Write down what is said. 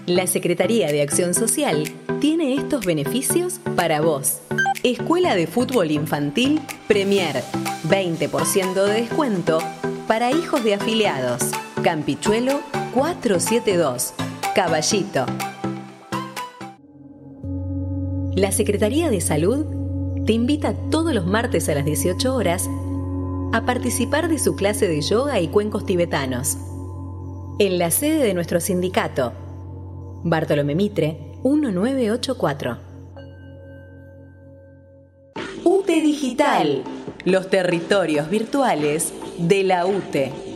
La Secretaría de Acción Social tiene estos beneficios para vos. Escuela de Fútbol Infantil Premier, 20% de descuento para hijos de afiliados. Campichuelo 472, Caballito. La Secretaría de Salud te invita todos los martes a las 18 horas a participar de su clase de yoga y cuencos tibetanos en la sede de nuestro sindicato, Bartolomé Mitre, 1984. UTE Digital, los territorios virtuales de la UTE.